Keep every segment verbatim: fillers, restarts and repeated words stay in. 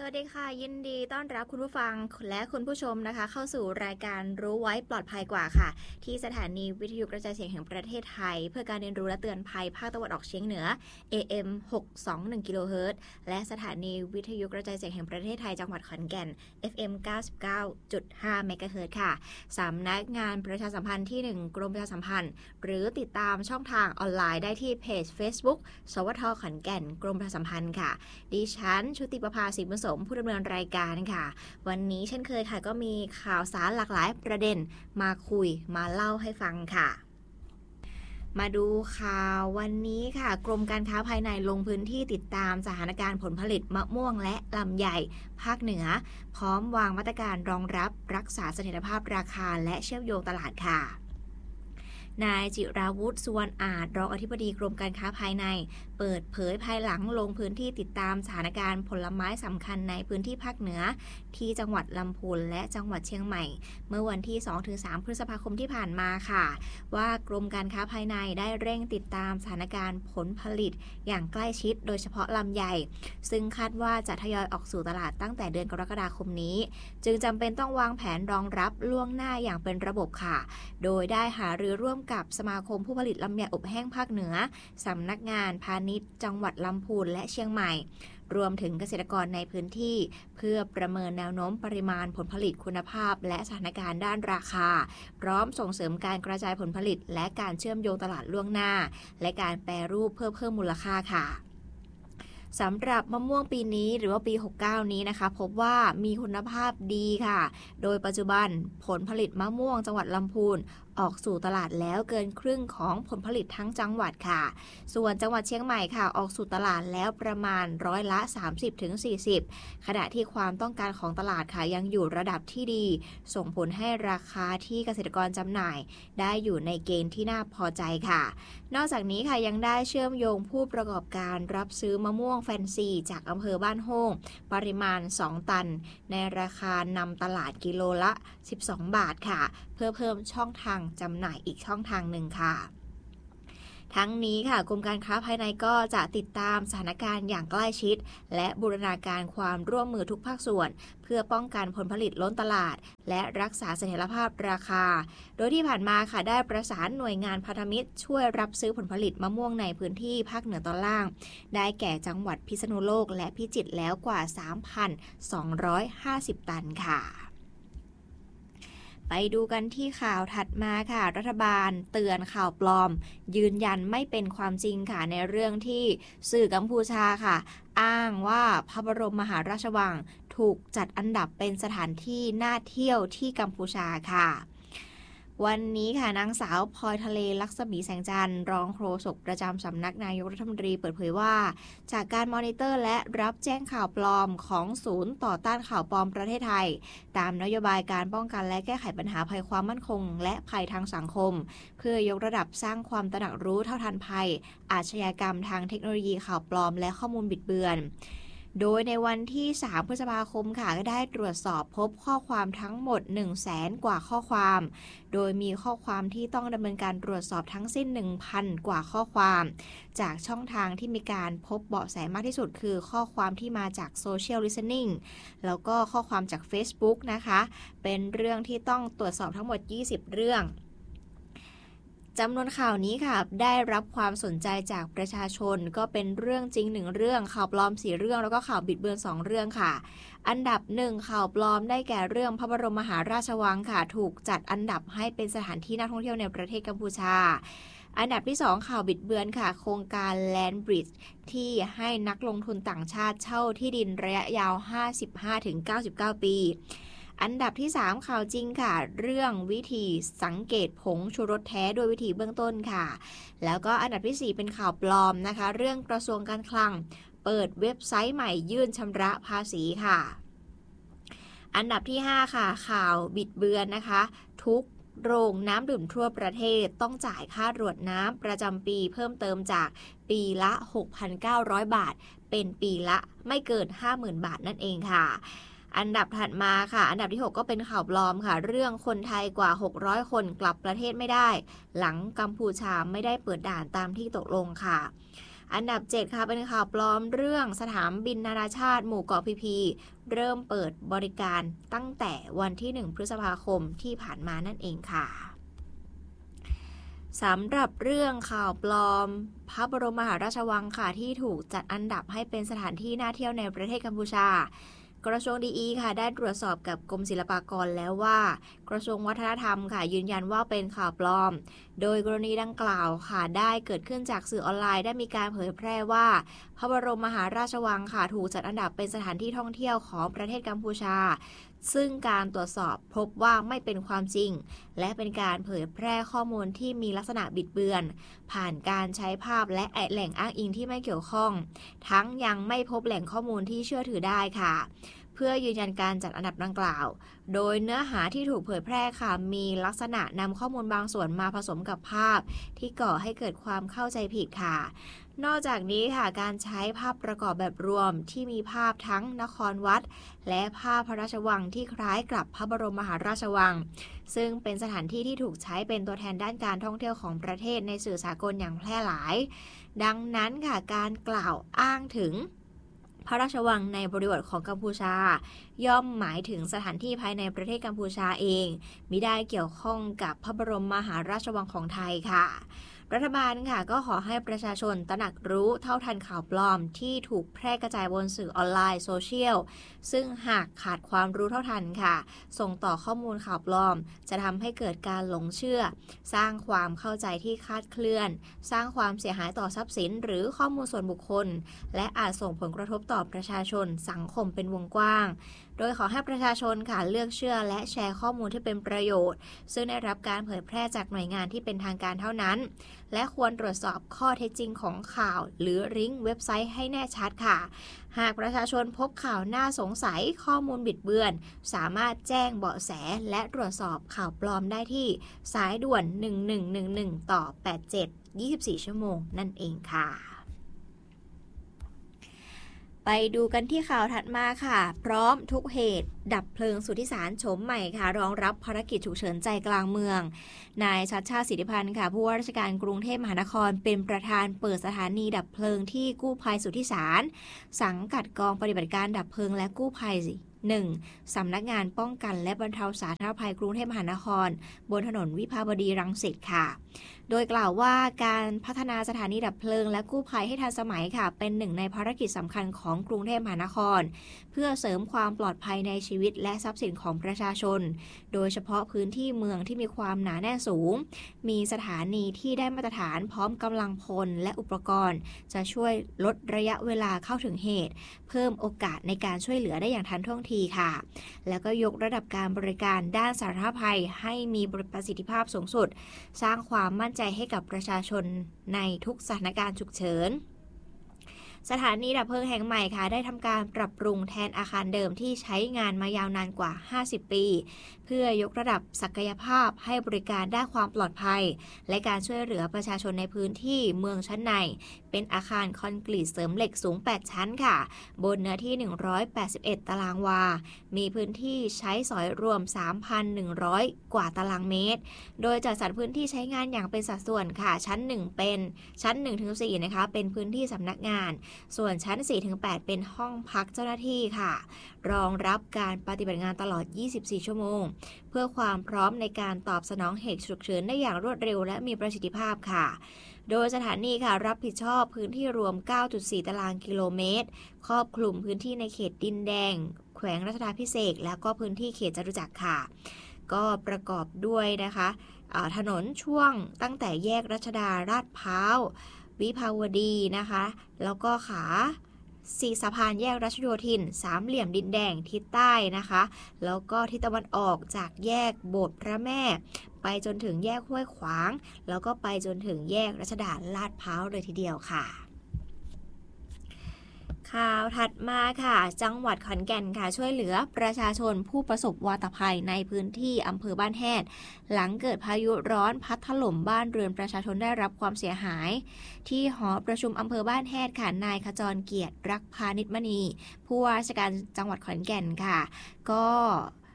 วัสดีค่ะยินดีต้อนรับคุณผู้ฟังและคุณผู้ชมนะคะเข้าสู่รายการรู้ไว้ปลอดภัยกว่าค่ะที่สถานีวิทยุกระจายเสียงแห่งประเทศไทยเพื่อการเรียนรู้และเตือนภัยภาคตะวันออกเฉียงเหนือ เอ เอ็ม หกร้อยยี่สิบเอ็ด กิโลเฮิรตซ์และสถานีวิทยุกระจายเสียงแห่งประเทศไทยจังหวัดขอนแก่น เอฟ เอ็ม เก้าสิบเก้าจุดห้า เมกะเฮิรตซ์ค่ะสำนักงานประชาสัมพันธ์ที่หนึ่งกรมประชาสัมพันธ์หรือติดตามช่องทางออนไลน์ได้ที่เพจ Facebook สวท.ขอนแก่นกรมประชาสัมพันธ์ค่ะดิฉันชุติประภาศรีบุญสมผู้ดำเนินรายการค่ะวันนี้เช่นเคยค่ะก็มีข่าวสารหลากหลายประเด็นมาคุยมาเล่าให้ฟังค่ะมาดูข่าววันนี้ค่ะกรมการค้าภายในลงพื้นที่ติดตามสถานการณ์ผลผลิตมะม่วงและลำไยภาคเหนือพร้อมวางมาตรการรองรับรักษาเสถียรภาพราคาและเชื่อมโยงตลาดค่ะนายจิราวุฒิสุวรรณอาจรองอธิบดีกรมการค้าภายในเปิดเผยภายหลังลงพื้นที่ติดตามสถานการณ์ผลไม้สำคัญในพื้นที่ภาคเหนือที่จังหวัดลำพูนและจังหวัดเชียงใหม่เมื่อวันที่ สองถึงสาม พฤษภาคมที่ผ่านมาค่ะว่ากรมการค้าภายในได้เร่งติดตามสถานการณ์ผลผลิตอย่างใกล้ชิดโดยเฉพาะลำไยซึ่งคาดว่าจะทยอยออกสู่ตลาดตั้งแต่เดือนกรกฎาคมนี้จึงจำเป็นต้องวางแผนรองรับล่วงหน้าอย่างเป็นระบบค่ะโดยได้หารือร่วมกับสมาคมผู้ผลิตลำไยอบแห้งภาคเหนือสำนักงานพาณิชย์จังหวัดลำพูนและเชียงใหม่รวมถึงเกษตรกรในพื้นที่เพื่อประเมินแนวโน้มปริมาณผลผลิตคุณภาพและสถานการณ์ด้านราคาพร้อมส่งเสริมการกระจายผลผลิตและการเชื่อมโยงตลาดล่วงหน้าและการแปรรูปเพื่อเพิ่มมูลค่าค่ะสำหรับมะม่วงปีนี้หรือว่าปีหกสิบเก้านี้นะคะพบว่ามีคุณภาพดีค่ะโดยปัจจุบันผลผลิตมะม่วงจังหวัดลำพูนออกสู่ตลาดแล้วเกินครึ่งของผลผลิตทั้งจังหวัดค่ะส่วนจังหวัดเชียงใหม่ค่ะออกสู่ตลาดแล้วประมาณร้อยละ สามสิบถึงสี่สิบ ขณะที่ความต้องการของตลาดค่ะยังอยู่ระดับที่ดีส่งผลให้ราคาที่เกษตรกรจำหน่ายได้อยู่ในเกณฑ์ที่น่าพอใจค่ะนอกจากนี้ค่ะยังได้เชื่อมโยงผู้ประกอบการรับซื้อมะม่วงแฟนซีจากอำเภอบ้านโฮงปริมาณสองตันในราคานำตลาดกิโลละสิบสองบาทค่ะเพื่อเพิ่มช่องทางจำหน่ายอีกช่องทางหนึ่งค่ะทั้งนี้ค่ะกรมการค้าภายในก็จะติดตามสถานการณ์อย่างใกล้ชิดและบูรณาการความร่วมมือทุกภาคส่วนเพื่อป้องกันผลผลิตล้นตลาดและรักษาเสถียรภาพราคาโดยที่ผ่านมาค่ะได้ประสานหน่วยงานพันธมิตรช่วยรับซื้อผลผลิตมะม่วงในพื้นที่ภาคเหนือตอนล่างได้แก่จังหวัดพิษณุโลกและพิจิตรแล้วกว่า สามพันสองร้อยห้าสิบ ตันค่ะไปดูกันที่ข่าวถัดมาค่ะรัฐบาลเตือนข่าวปลอมยืนยันไม่เป็นความจริงค่ะในเรื่องที่สื่อกัมพูชาค่ะอ้างว่าพระบรมมหาราชวังถูกจัดอันดับเป็นสถานที่น่าเที่ยวที่กัมพูชาค่ะวันนี้ค่ะนางสาวพลอยทะเลลักษมีแสงจันทร์รองโฆษกประจำสำนักนายกรัฐมนตรีเปิดเผยว่าจากการมอนิเตอร์และรับแจ้งข่าวปลอมของศูนย์ต่อต้านข่าวปลอมประเทศไทยตามนโยบายการป้องกันและแก้ไขปัญหาภัยความมั่นคงและภัยทางสังคมเพื่อยกระดับสร้างความตระหนักรู้เท่าทันภัยอาชญากรรมทางเทคโนโลยีข่าวปลอมและข้อมูลบิดเบือนโดยในวันที่สามพฤษภาคมค่ะก็ได้ตรวจสอบพบข้อความทั้งหมด หนึ่งแสน กว่าข้อความโดยมีข้อความที่ต้องดำเนินการตรวจสอบทั้งสิ้น หนึ่งพัน กว่าข้อความจากช่องทางที่มีการพบเบาะแสมากที่สุดคือข้อความที่มาจาก Social Listening แล้วก็ข้อความจาก Facebook นะคะเป็นเรื่องที่ต้องตรวจสอบทั้งหมดยี่สิบเรื่องจำนวนข่าวนี้ค่ะได้รับความสนใจจากประชาชนก็เป็นเรื่องจริงหนึ่งเรื่องข่าวปลอมสี่เรื่องแล้วก็ข่าวบิดเบือนสองเรื่องค่ะอันดับหนึ่งข่าวปลอมได้แก่เรื่องพระบรมมหาราชวังค่ะถูกจัดอันดับให้เป็นสถานที่น่าท่องเที่ยวในประเทศกัมพูชาอันดับที่สองข่าวบิดเบือนค่ะโครงการ Land Bridge ที่ให้นักลงทุนต่างชาติเช่าที่ดินระยะยาว ห้าสิบห้าถึงเก้าสิบเก้า ปีอันดับที่สามข่าวจริงค่ะเรื่องวิธีสังเกตผงชูรสแท้โดยวิธีเบื้องต้นค่ะแล้วก็อันดับที่สี่เป็นข่าวปลอมนะคะเรื่องกระทรวงการคลังเปิดเว็บไซต์ใหม่ยื่นชำระภาษีค่ะอันดับที่ห้าค่ะข่าวบิดเบือนนะคะทุกโรงน้ำดื่มทั่วประเทศต้องจ่ายค่ารวดน้ำประจำปีเพิ่มเติมจากปีละ หกพันเก้าร้อย บาทเป็นปีละไม่เกิน ห้าหมื่น บาทนั่นเองค่ะอันดับถัดมาค่ะอันดับที่หกก็เป็นข่าวปลอมค่ะเรื่องคนไทยกว่าหกร้อยคนกลับประเทศไม่ได้หลังกัมพูชาไม่ได้เปิดด่านตามที่ตกลงค่ะอันดับเจ็ดค่ะเป็นข่าวปลอมเรื่องสนามบินนานาชาติหมู่เกาะพีพีเริ่มเปิดบริการตั้งแต่วันที่หนึ่งพฤษภาคมที่ผ่านมานั่นเองค่ะสำหรับเรื่องข่าวปลอมพระบรมมหาราชวังค่ะที่ถูกจัดอันดับให้เป็นสถานที่น่าเที่ยวในประเทศกัมพูชากระทรวงดีอีค่ะได้ตรวจสอบกับกรมศิลปากรแล้วว่ากระทรวงวัฒนธรรมค่ะยืนยันว่าเป็นข่าวปลอมโดยกรณีดังกล่าวค่ะได้เกิดขึ้นจากสื่อออนไลน์ได้มีการเผยแพร่ว่าพระบรมมหาราชวังค่ะถูกจัดอันดับเป็นสถานที่ท่องเที่ยวของประเทศกัมพูชาซึ่งการตรวจสอบพบว่าไม่เป็นความจริงและเป็นการเผยแพร่ข้อมูลที่มีลักษณะบิดเบือนผ่านการใช้ภาพและแหล่งอ้างอิงที่ไม่เกี่ยวข้องทั้งยังไม่พบแหล่งข้อมูลที่เชื่อถือได้ค่ะเพื่อยืนยันการจัดอันดับดังกล่าวโดยเนื้อหาที่ถูกเผยแพร่ค่ะมีลักษณะนำข้อมูลบางส่วนมาผสมกับภาพที่ก่อให้เกิดความเข้าใจผิดค่ะนอกจากนี้ค่ะการใช้ภาพประกอบแบบรวมที่มีภาพทั้งนครวัดและภาพพระราชวังที่คล้ายกับพระบรมมหาราชวังซึ่งเป็นสถานที่ที่ถูกใช้เป็นตัวแทนด้านการท่องเที่ยวของประเทศในสื่อสากลอย่างแพร่หลายดังนั้นค่ะการกล่าวอ้างถึงพระราชวังในบริบทของกัมพูชาย่อมหมายถึงสถานที่ภายในประเทศกัมพูชาเองมิได้เกี่ยวข้องกับพระบรมมหาราชวังของไทยค่ะรัฐบาลค่ะก็ขอให้ประชาชนตระหนักรู้เท่าทันข่าวปลอมที่ถูกแพร่กระจายบนสื่อออนไลน์โซเชียลซึ่งหากขาดความรู้เท่าทันค่ะส่งต่อข้อมูลข่าวปลอมจะทำให้เกิดการหลงเชื่อสร้างความเข้าใจที่คลาดเคลื่อนสร้างความเสียหายต่อทรัพย์สินหรือข้อมูลส่วนบุคคลและอาจส่งผลกระทบต่อประชาชนสังคมเป็นวงกว้างโดยขอให้ประชาชนค่ะเลือกเชื่อและแชร์ข้อมูลที่เป็นประโยชน์ซึ่งได้รับการเผยแพร่จากหน่วยงานที่เป็นทางการเท่านั้นและควรตรวจสอบข้อเท็จจริงของข่าวหรือลิงก์เว็บไซต์ให้แน่ชัดค่ะหากประชาชนพบข่าวน่าสงสัยข้อมูลบิดเบือนสามารถแจ้งเบาะแสและตรวจสอบข่าวปลอมได้ที่สายด่วนหนึ่งหนึ่งหนึ่งหนึ่งต่อแปดเจ็ด ยี่สิบสี่ชั่วโมงนั่นเองค่ะไปดูกันที่ข่าวถัดมาค่ะพร้อมทุกเหตุดับเพลิงสุทธิสารโฉมใหม่ค่ะรองรับภารกิจฉุกเฉินใจกลางเมืองนายชัชชาติสิทธิพันธ์ค่ะผู้ว่าราชการกรุงเทพมหานครเป็นประธานเปิดสถานีดับเพลิงที่กู้ภัยสุทธิสารสังกัดกองปฏิบัติการดับเพลิงและกู้ภัยหนึ่งสำนักงานป้องกันและบรรเทาสาธารณภัยกรุงเทพมหานครบนถนนวิภาวดีรังสิตค่ะโดยกล่าวว่าการพัฒนาสถานีดับเพลิงและกู้ภัยให้ทันสมัยค่ะเป็นหนึ่งในภารกิจสำคัญของกรุงเทพมหานครเพื่อเสริมความปลอดภัยในชีวิตและทรัพย์สินของประชาชนโดยเฉพาะพื้นที่เมืองที่มีความหนาแน่นสูงมีสถานีที่ได้มาตรฐานพร้อมกำลังพลและอุปกรณ์จะช่วยลดระยะเวลาเข้าถึงเหตุเพิ่มโอกาสในการช่วยเหลือได้อย่างทันท่วงทีค่ะแล้วก็ยกระดับการบริการด้านสาธารณภัยให้มีประสิทธิภาพสูงสุดสร้างความมั่นใจให้กับประชาชนในทุกสถานการณ์ฉุกเฉินสถานีดับเพลิงแห่งใหม่ค่ะได้ทำการปรับปรุงแทนอาคารเดิมที่ใช้งานมายาวนานกว่าห้าสิบปีเพื่อยกระดับศักยภาพให้บริการด้านความปลอดภัยและการช่วยเหลือประชาชนในพื้นที่เมืองชั้นในเป็นอาคารคอนกรีตเสริมเหล็กสูงแปดชั้นค่ะบนเนื้อที่หนึ่งร้อยแปดสิบเอ็ดตารางวามีพื้นที่ใช้สอยรวม สามพันหนึ่งร้อย กว่าตารางเมตรโดยจัดสรรพื้นที่ใช้งานอย่างเป็นสัดส่วนค่ะชั้นหนึ่งเป็นชั้น หนึ่งถึงสี่ นะคะเป็นพื้นที่สำนักงานส่วนชั้น สี่ถึงแปด เป็นห้องพักเจ้าหน้าที่ค่ะรองรับการปฏิบัติงานตลอดยี่สิบสี่ชั่วโมงเพื่อความพร้อมในการตอบสนองเหตุฉุกเฉินได้อย่างรวดเร็วและมีประสิทธิภาพค่ะโดยสถานีค่ะรับผิดชอบพื้นที่รวม เก้าจุดสี่ ตารางกิโลเมตรครอบคลุมพื้นที่ในเขตดินแดงแขวงรัชดาภิเษกแล้วก็พื้นที่เขตจตุจักรค่ะก็ประกอบด้วยนะคะถนนช่วงตั้งแต่แยกรัชดาลาดพร้าววิภาวดีนะคะแล้วก็ขาสี่สะพานแยกรัชโยธินสามเหลี่ยมดินแดงทิศใต้นะคะแล้วก็ทิศตะวันออกจากแยกโบสถ์พระแม่ไปจนถึงแยกห้วยขวางแล้วก็ไปจนถึงแยกรัชดาลาดพร้าวเลยทีเดียวค่ะข่าวถัดมาค่ะจังหวัดขอนแก่นค่ะช่วยเหลือประชาชนผู้ประสบวาตภัยในพื้นที่อำเภอบ้านแฮดหลังเกิดพายุร้อนพัดถล่มบ้านเรือนประชาชนได้รับความเสียหายที่หอประชุมอำเภอบ้านแฮดค่ะนายขจรเกียรติรักพานิชมณีผู้ว่าราชการจังหวัดขอนแก่นค่ะก็พ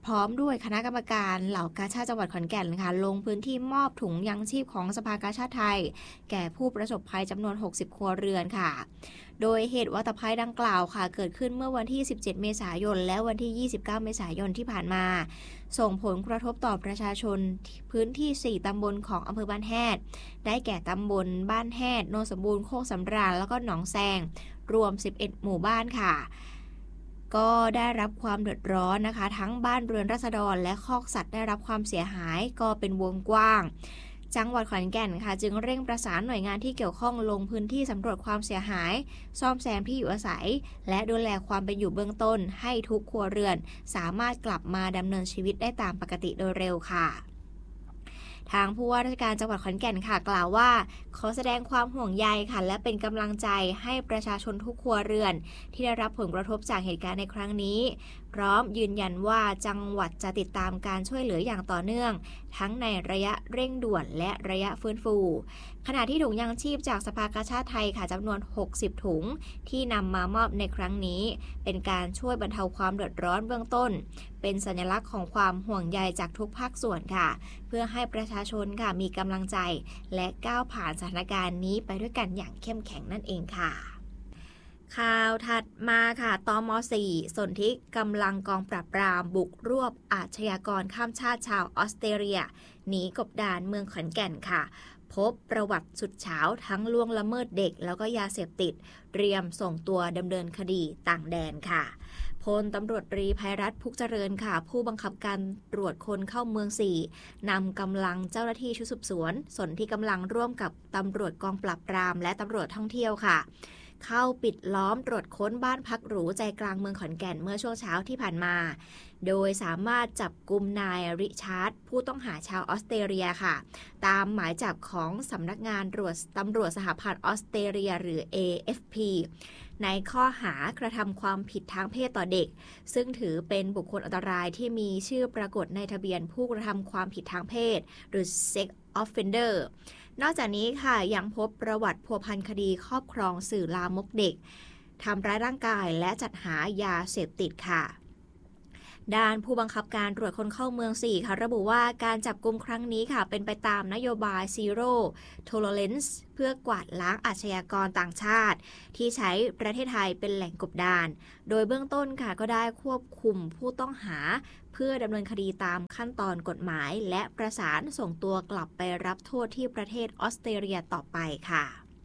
ร้อมด้วยคณะกรรมการเหล่ากาชาดจังหวัดขอนแก่นค่ะลงพื้นที่มอบถุงยังชีพของสภากาชาดไทยแก่ผู้ประสบภัยจำนวนหกสิบครัวเรือนค่ะโดยเหตุวัตภัยดังกล่าวค่ะเกิดขึ้นเมื่อวันที่สิบเจ็ดเมษายนและวันที่ยี่สิบเก้าเมษายนที่ผ่านมาส่งผลกระทบต่อประชาชนพื้นที่สี่ตำบลของอำเภอบ้านแฮดได้แก่ตำบลบ้านแฮดโนนสมบูรณ์โคกสำราญแล้วก็หนองแซงรวมสิบเอ็ดหมู่บ้านค่ะก็ได้รับความเดือดร้อนนะคะทั้งบ้านเรือนราษฎรและคอกสัตว์ได้รับความเสียหายก็เป็นวงกว้างจังหวัดขอนแก่นค่ะจึงเร่งประสานหน่วยงานที่เกี่ยวข้องลงพื้นที่สำรวจความเสียหายซ่อมแซมที่อยู่อาศัยและดูแลความเป็นอยู่เบื้องต้นให้ทุกครัวเรือนสามารถกลับมาดำเนินชีวิตได้ตามปกติโดยเร็วค่ะทางผู้ว่าราชการจังหวัดขอนแก่นค่ะกล่าวว่าขอแสดงความห่วงใยค่ะและเป็นกำลังใจให้ประชาชนทุกครัวเรือนที่ได้รับผลกระทบจากเหตุการณ์ในครั้งนี้พร้อมยืนยันว่าจังหวัดจะติดตามการช่วยเหลืออย่างต่อเนื่องทั้งในระยะเร่งด่วนและระยะฟื้นฟูขณะที่ถุงยางชีพจากสภากาชาดไทยค่ะจำนวนหกสิบถุงที่นำมามอบในครั้งนี้เป็นการช่วยบรรเทาความเดือดร้อนเบื้องต้นเป็นสัญลักษณ์ของความห่วงใยจากทุกภาคส่วนค่ะเพื่อให้ประชาชนค่ะมีกำลังใจและก้าวผ่านสถานการณ์นี้ไปด้วยกันอย่างเข้มแข็งนั่นเองค่ะข่าวถัดมาค่ะตม.สี่ สนธิกำลังกองปราบปรามบุกรวบอาชญากรข้ามชาติชาวออสเตรเลียหนีกบดานเมืองขอนแก่นค่ะพบประวัติสุดเฉาทั้งล่วงละเมิดเด็กแล้วก็ยาเสพติดเตรียมส่งตัวดำเนินคดีต่างแดนค่ะพลตำรวจตรีภัยรัตน์พุกเจริญค่ะผู้บังคับการตรวจคนเข้าเมืองสี่นำกำลังเจ้าหน้าที่ชุดสืบสวนสนที่กำลังร่วมกับตำรวจกองปราบปรามและตำรวจท่องเที่ยวค่ะเข้าปิดล้อมตรวจค้นบ้านพักหรูใจกลางเมืองขอนแก่นเมื่อช่วงเช้าที่ผ่านมาโดยสามารถจับกุมนายริชาร์ดผู้ต้องหาชาวออสเตรเลียค่ะตามหมายจับของสำนักงานตรวจตำรวจสหพันธ์ออสเตรเลียหรือ เอ เอฟ พี ในข้อหากระทำความผิดทางเพศต่อเด็กซึ่งถือเป็นบุคคลอันตรายที่มีชื่อปรากฏในทะเบียนผู้กระทำความผิดทางเพศหรือ sex offender นอกจากนี้ค่ะยังพบประวัติพัวพันคดีครอบครองสื่อลามกเด็กทำร้ายร่างกายและจัดหายาเสพติดค่ะด้านผู้บังคับการตรวจคนเข้าเมืองสี่ค่ะระบุว่าการจับกุมครั้งนี้ค่ะเป็นไปตามนโยบาย Zero Tolerance เพื่อกวาดล้างอาชญากรต่างชาติที่ใช้ประเทศไทยเป็นแหล่งกบดานโดยเบื้องต้นค่ะก็ได้ควบคุมผู้ต้องหาเพื่อดำเนินคดีตามขั้นตอนกฎหมายและประสานส่งตัวกลับไปรับโทษที่ประเทศออสเตรเลียต่อไปค่ะ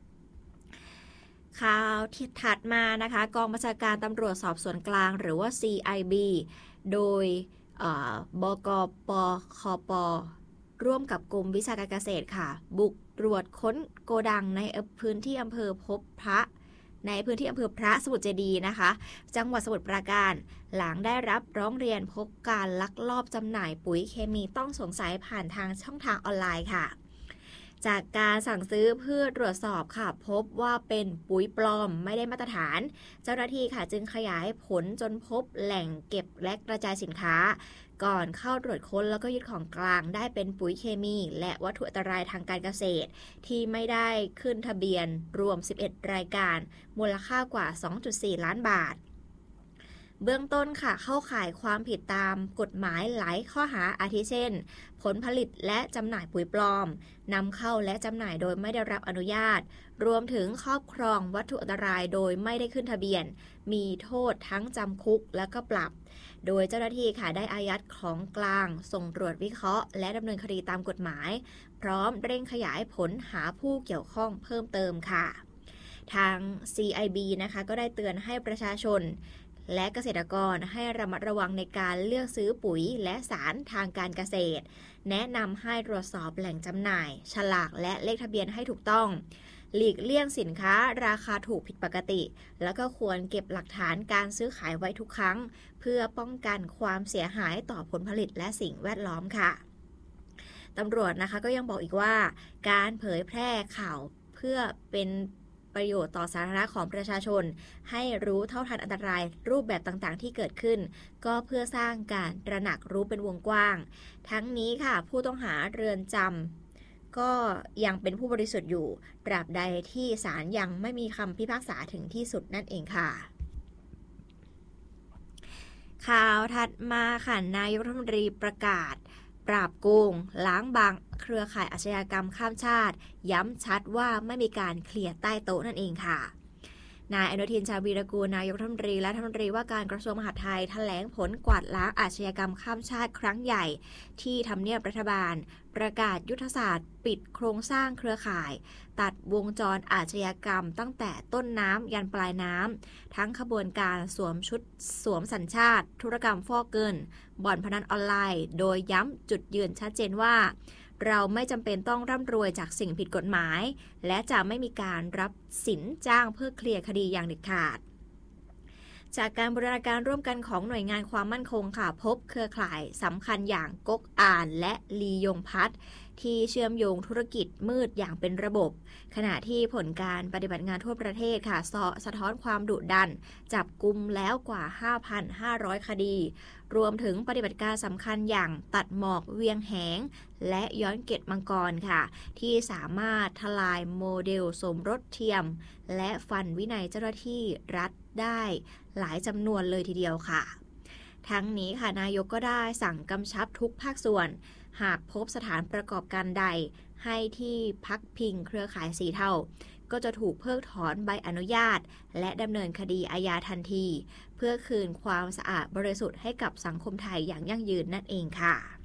ข่าวที่ถัดมานะคะกองบัญชาการตำรวจสอบสวนกลางหรือว่า ซี ไอ บี โดยบกปคปร่วมกับกรมวิชาการเกษตรค่ะบุกตรวจค้นโกดังในพื้นที่อำเภอพบพระในพื้นที่อำเภอพระสมุทรเจดีย์นะคะจังหวัดสมุทรปราการหลังได้รับร้องเรียนพบการลักลอบจำหน่ายปุ๋ยเคมีต้องสงสัยผ่านทางช่องทางออนไลน์ค่ะจากการสั่งซื้อเพื่อตรวจสอบค่ะพบว่าเป็นปุ๋ยปลอมไม่ได้มาตรฐานเจ้าหน้าที่ค่ะจึงขยายผลจนพบแหล่งเก็บและกระจายสินค้าก่อนเข้าตรวจค้นแล้วก็ยึดของกลางได้เป็นปุ๋ยเคมีและวัตถุอันตรายทางการเกษตรที่ไม่ได้ขึ้นทะเบียนรวมสิบเอ็ดรายการมูลค่ากว่า สองจุดสี่ ล้านบาทเบื้องต้นค่ะเข้าข่ายความผิดตามกฎหมายหลายข้อหาอาทิเช่นผลผลิตและจำหน่ายปุ๋ยปลอมนำเข้าและจำหน่ายโดยไม่ได้รับอนุญาตรวมถึงครอบครองวัตถุอันตรายโดยไม่ได้ขึ้นทะเบียนมีโทษทั้งจำคุกและก็ปรับโดยเจ้าหน้าที่ค่ะได้อายัดของกลางส่งตรวจวิเคราะห์และดำเนินคดีตามกฎหมายพร้อมเร่งขยายผลหาผู้เกี่ยวข้องเพิ่มเติมค่ะทาง ซี ไอ บี นะคะก็ได้เตือนให้ประชาชนและเกษตรกรให้ระมัดระวังในการเลือกซื้อปุ๋ยและสารทางการเกษตรแนะนำให้ตรวจสอบแหล่งจำหน่ายฉลากและเลขทะเบียนให้ถูกต้องหลีกเลี่ยงสินค้าราคาถูกผิดปกติแล้วก็ควรเก็บหลักฐานการซื้อขายไว้ทุกครั้งเพื่อป้องกันความเสียหายต่อผลผลิตและสิ่งแวดล้อมค่ะตำรวจนะคะก็ยังบอกอีกว่าการเผยแพร่ข่าวเพื่อเป็นประโยชน์ต่อสาธารณะของประชาชนให้รู้เท่าทันอันตรายรูปแบบต่างๆที่เกิดขึ้นก็เพื่อสร้างการตระหนักรู้เป็นวงกว้างทั้งนี้ค่ะผู้ต้องหาเรือนจำก็ยังเป็นผู้บริสุทธิ์อยู่ตราบใดที่ศาลยังไม่มีคำพิพากษาถึงที่สุดนั่นเองค่ะข่าวถัดมาค่ะนายกรัฐมนตรีประกาศปราบโกงล้างบางเครือข่ายอาชญากรรมข้ามชาติย้ำชัดว่าไม่มีการเคลียร์ใต้โต๊ะนั่นเองค่ะนายอนุทินชาญวีรกูลนายกรัฐมนตรีและรัฐมนตรีว่าการกระทรวงมหาดไทยแถลงผลกวาดล้างอาชญากรรมข้ามชาติครั้งใหญ่ที่ทำเนียบรัฐบาลประกาศยุทธศาสตร์ปิดโครงสร้างเครือข่ายตัดวงจรอาชญากรรมตั้งแต่ต้นน้ำยันปลายน้ำทั้งขบวนการสวมชุดสวมสัญชาติธุรกรรมฟอกเงินบ่อนพนันออนไลน์โดยย้ำจุดยืนชัดเจนว่าเราไม่จำเป็นต้องร่ำรวยจากสิ่งผิดกฎหมายและจะไม่มีการรับสินจ้างเพื่อเคลียร์คดีอย่างเด็ดขาดจากการบูรณาการร่วมกันของหน่วยงานความมั่นคงค่ะพบเครือข่ายสำคัญอย่างก๊กอ่านและลียงพัฒน์ที่เชื่อมโยงธุรกิจมืดอย่างเป็นระบบขณะที่ผลการปฏิบัติงานทั่วประเทศค่ะสะท้อนความดุดันจับกุมแล้วกว่า ห้าพันห้าร้อย คดีรวมถึงปฏิบัติการสำคัญอย่างตัดหมอกเวียงแหงและย้อนเกล็ดมังกรค่ะที่สามารถทลายโมเดลสมรสเทียมและฟันวินัยเจ้าหน้าที่รัฐได้หลายจำนวนเลยทีเดียวค่ะทั้งนี้ค่ะนายกก็ได้สั่งกำชับทุกภาคส่วนหากพบสถานประกอบการใดให้ที่พักพิงเครือข่ายสีเทาก็จะถูกเพิกถอนใบอนุญาตและดำเนินคดีอาญาทันทีเพื่อคืนความสะอาดบริสุทธิ์ให้กับสังคมไทยอย่างยั่งยืนนั่นเองค่ะ